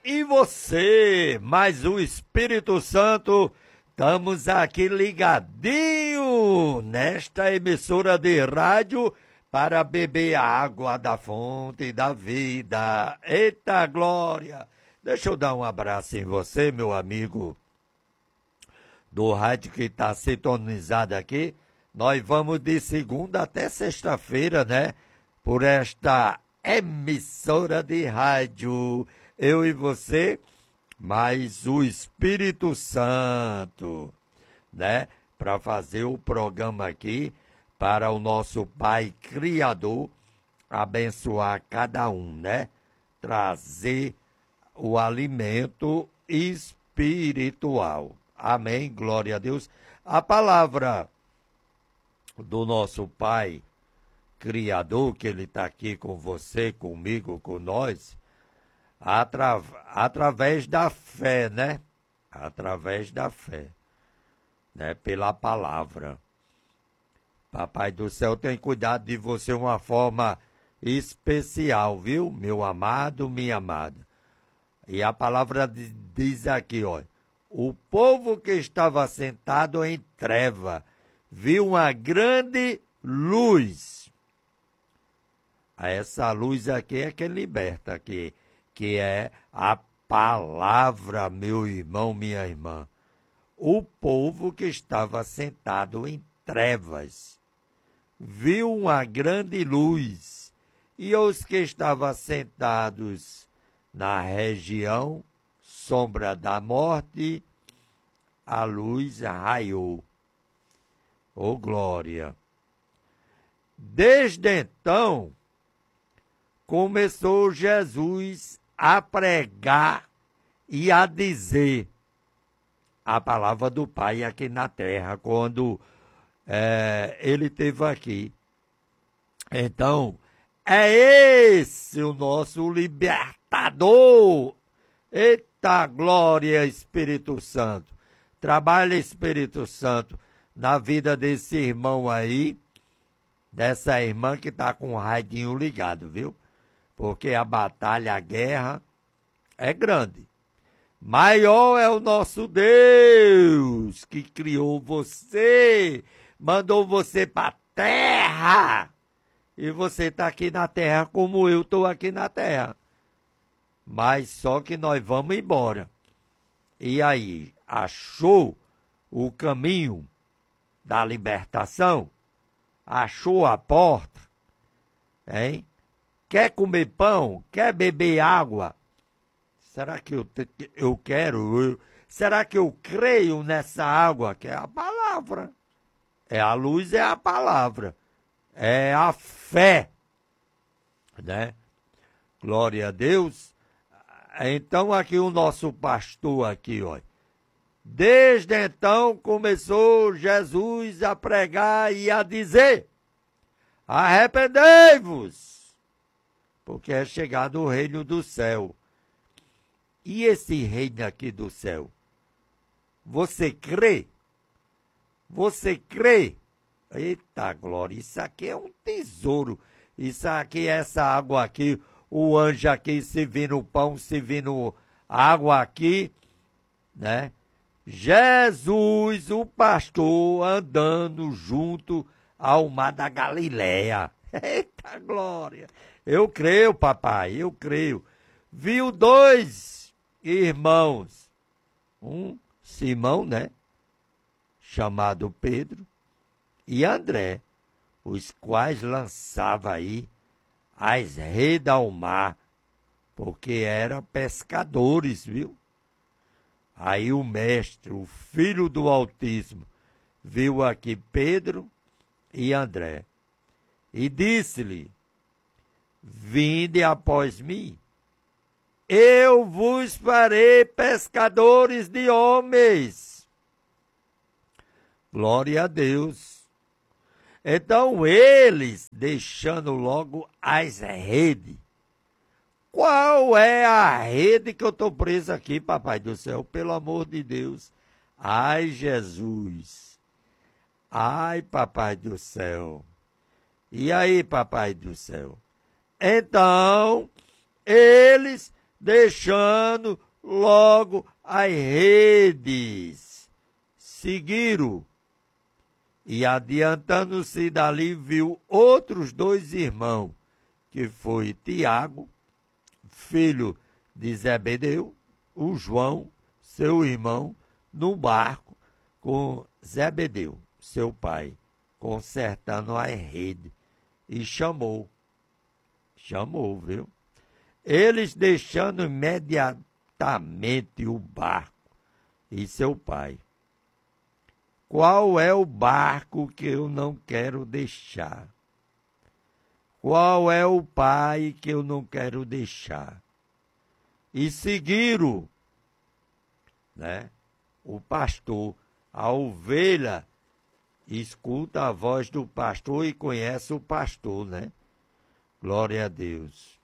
E você, mais o Espírito Santo, estamos aqui ligadinho nesta emissora de rádio para beber a água da fonte da vida. Eita glória! Deixa eu dar um abraço em você, meu amigo do rádio que está sintonizado aqui. Nós vamos de segunda até sexta-feira, né? Por esta emissora de rádio. Eu e você, mais o Espírito Santo, né? Para fazer o programa aqui, para o nosso Pai Criador abençoar cada um, né? Trazer o alimento espiritual. Amém, glória a Deus. A palavra do nosso Pai Criador, que Ele está aqui com você, comigo, com nós, através da fé, né? Através da fé, né? Pela palavra. Papai do céu tem cuidado de você de uma forma especial, viu? Meu amado, minha amada. E a palavra diz aqui, ó. O povo que estava sentado em treva viu uma grande luz. Essa luz aqui é que liberta, que é a palavra, meu irmão, minha irmã. O povo que estava sentado em trevas viu uma grande luz, e os que estavam sentados na região sombra da morte, a luz raiou. Oh, glória! Desde então, começou Jesus a pregar e a dizer a palavra do Pai aqui na terra, quando ele esteve aqui. Então, é esse o nosso libertador. Eita glória, Espírito Santo. Trabalha, Espírito Santo, na vida desse irmão aí, dessa irmã que está com o radinho ligado, viu? Porque a batalha, a guerra é grande. Maior é o nosso Deus, que criou você, mandou você para a terra. E você está aqui na terra como eu estou aqui na terra. Mas só que nós vamos embora. E aí, achou o caminho da libertação? Achou a porta? Hein? Quer comer pão? Quer beber água? Será que eu quero? Será que eu creio nessa água? Que é a palavra. É a luz, é a palavra. É a fé. Né? Glória a Deus. Então aqui o nosso pastor aqui, ó. Desde então começou Jesus a pregar e a dizer: arrependei-vos, porque é chegado o reino do céu. E esse reino aqui do céu, você crê? Você crê? Eita glória, isso aqui é um tesouro. Isso aqui, essa água aqui, o anjo aqui servindo o pão, servindo água aqui, né? Jesus, o pastor, andando junto ao mar da Galileia. Eita glória! Eu creio, papai, eu creio. Viu dois irmãos, um Simão, né? Chamado Pedro, e André, os quais lançava aí as redes ao mar, porque eram pescadores, viu? Aí o mestre, o filho do Altíssimo, viu aqui Pedro e André, e disse-lhe: vinde após mim, eu vos farei pescadores de homens. Glória a Deus. Então eles, deixando logo as redes. Qual é a rede que eu estou preso aqui, papai do céu? Pelo amor de Deus. Ai, Jesus. Ai, papai do céu. E aí, papai do céu? Então, eles, deixando logo as redes. Seguiram. E adiantando-se dali, viu outros 2 irmãos, que foi Tiago, filho de Zebedeu, o João, seu irmão, no barco com Zebedeu, seu pai, consertando a rede. E chamou, viu? Eles deixando imediatamente o barco e seu pai. Qual é o barco que eu não quero deixar? Qual é o pai que eu não quero deixar? E seguiram, né? O pastor, a ovelha, escuta a voz do pastor e conhece o pastor, né? Glória a Deus.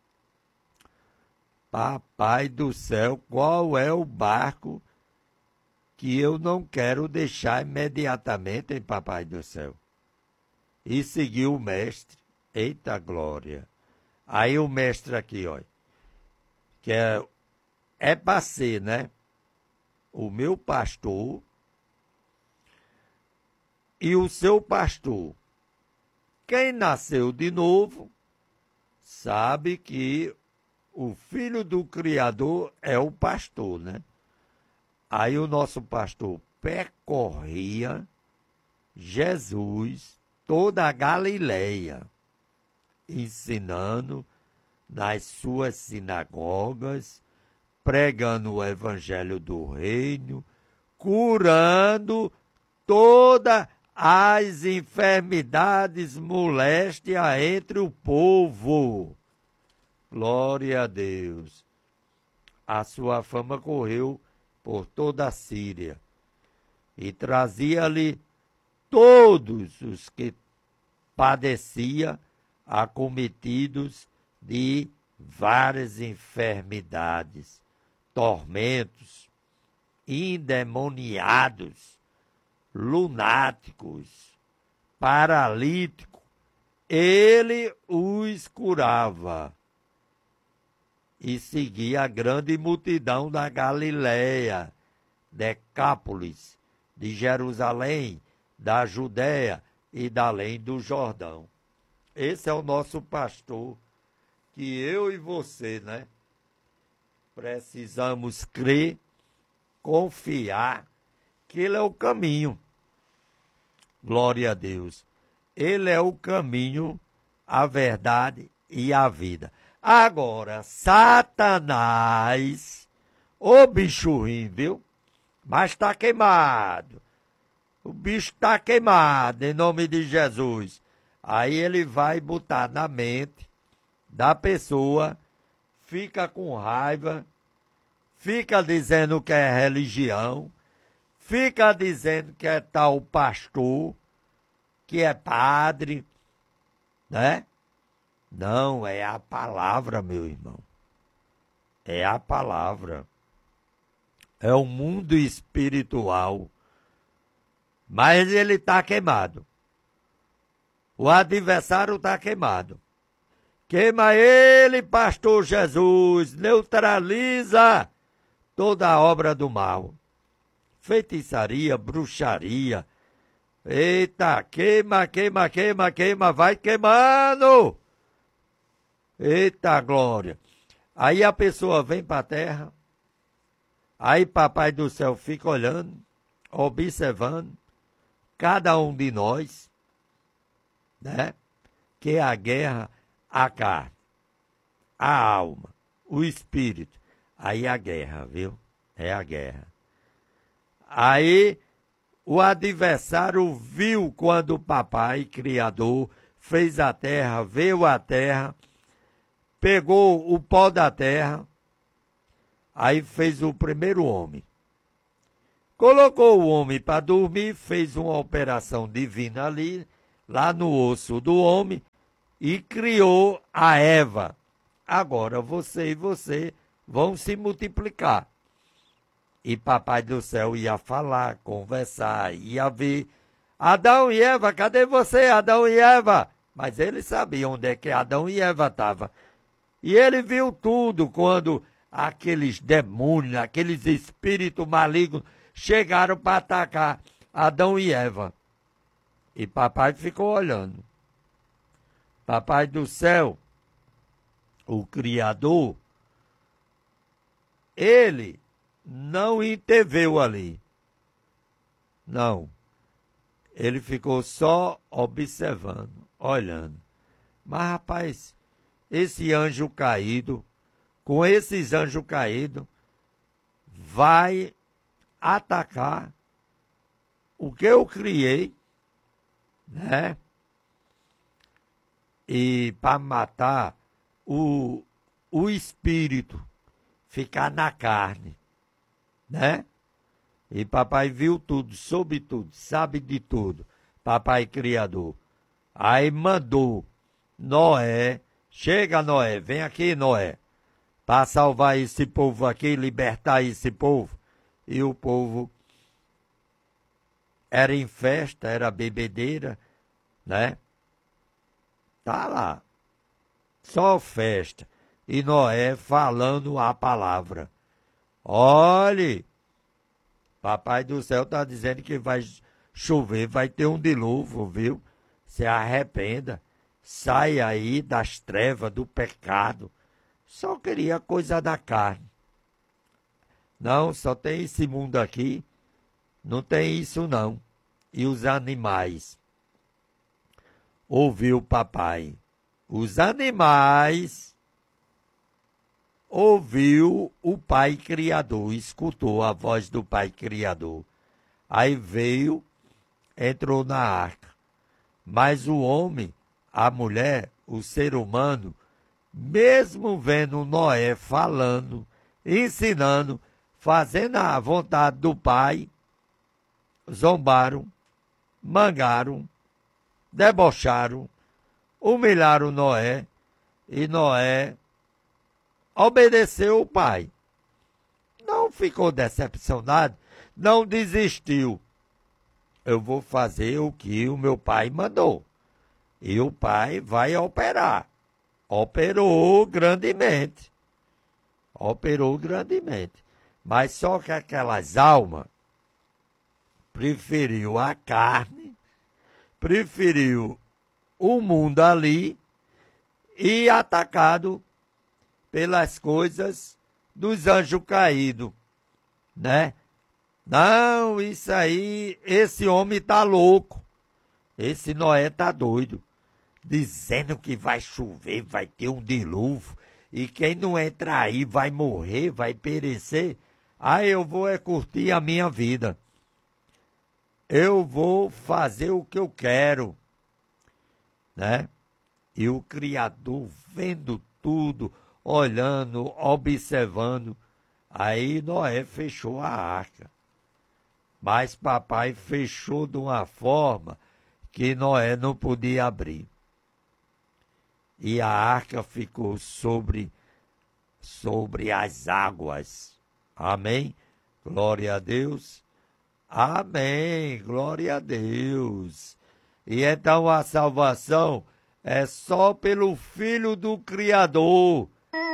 Papai do céu, qual é o barco que eu não quero deixar imediatamente, hein, papai do céu? E seguiu o mestre. Eita glória! Aí o mestre aqui, olha, que é para ser, né? O meu pastor e o seu pastor. Quem nasceu de novo sabe que o filho do Criador é o pastor, né? Aí o nosso pastor percorria Jesus toda a Galileia, ensinando nas suas sinagogas, pregando o evangelho do reino, curando todas as enfermidades moléstias entre o povo. Glória a Deus. A sua fama correu por toda a Síria e trazia-lhe todos os que padecia, acometidos de várias enfermidades, tormentos, endemoniados, lunáticos, paralíticos. Ele os curava e seguia a grande multidão da Galileia, Decápolis, de Jerusalém, da Judéia e da além do Jordão. Esse é o nosso pastor, que eu e você, né, precisamos crer, confiar que ele é o caminho. Glória a Deus. Ele é o caminho, a verdade e a vida. Agora, Satanás, ô bicho ruim, viu? Mas está queimado. O bicho está queimado, em nome de Jesus. Aí ele vai botar na mente da pessoa, fica com raiva, fica dizendo que é religião, fica dizendo que é tal pastor, que é padre, né? Não, é a palavra, meu irmão. É a palavra. É o mundo espiritual. Mas ele está queimado. O adversário está queimado. Queima ele, pastor Jesus. Neutraliza toda a obra do mal. Feitiçaria, bruxaria. Eita, queima, queima, queima, queima. Vai queimando. Eita glória! Aí a pessoa vem para a terra, aí papai do céu fica olhando, observando, cada um de nós, né? Que é a guerra, a carne, a alma, o espírito. Aí a guerra, viu? É a guerra. Aí o adversário viu quando o papai, criador, fez a terra, veio a terra, pegou o pó da terra, aí fez o primeiro homem. Colocou o homem para dormir, fez uma operação divina ali, lá no osso do homem, e criou a Eva. Agora você e você vão se multiplicar. E papai do céu ia falar, conversar, ia ver. Adão e Eva, cadê você, Adão e Eva? Mas ele sabia onde é que Adão e Eva estavam. E ele viu tudo quando aqueles demônios, aqueles espíritos malignos chegaram para atacar Adão e Eva. E papai ficou olhando. Papai do céu, o Criador, ele não interveio ali. Não. Ele ficou só observando, olhando. Mas, rapaz, esse anjo caído, com esses anjos caídos, vai atacar o que eu criei, né? E para matar o espírito, ficar na carne, né? E papai viu tudo, soube tudo, sabe de tudo, papai criador. Aí mandou Noé, chega Noé, vem aqui Noé, para salvar esse povo aqui, libertar esse povo. E o povo era em festa, era bebedeira, né? Tá lá, só festa. E Noé falando a palavra. Olhe, papai do céu está dizendo que vai chover, vai ter um dilúvio, viu? Se arrependa, sai aí das trevas, do pecado. Só queria coisa da carne. Não, só tem esse mundo aqui, não tem isso não. E os animais? Ouviu papai. Os animais ouviu o pai criador, escutou a voz do pai criador. Aí veio, entrou na arca. Mas o homem, a mulher, o ser humano, mesmo vendo Noé falando, ensinando, fazendo a vontade do pai, zombaram, mangaram, debocharam, humilharam Noé, e Noé obedeceu o pai. Não ficou decepcionado, não desistiu. Eu vou fazer o que o meu pai mandou. E o pai vai operar. Operou grandemente. Operou grandemente. Mas só que aquelas almas preferiu a carne, preferiu o mundo ali e atacado pelas coisas dos anjos caídos, né? Não, isso aí, esse homem tá louco. Esse Noé tá doido. Dizendo que vai chover, vai ter um dilúvio. E quem não entrar aí vai morrer, vai perecer. Aí eu vou curtir a minha vida. Eu vou fazer o que eu quero, né? E o Criador vendo tudo, olhando, observando. Aí Noé fechou a arca. Mas papai fechou de uma forma que Noé não podia abrir. E a arca ficou sobre as águas. Amém? Glória a Deus. Amém. Glória a Deus. E então a salvação é só pelo Filho do Criador,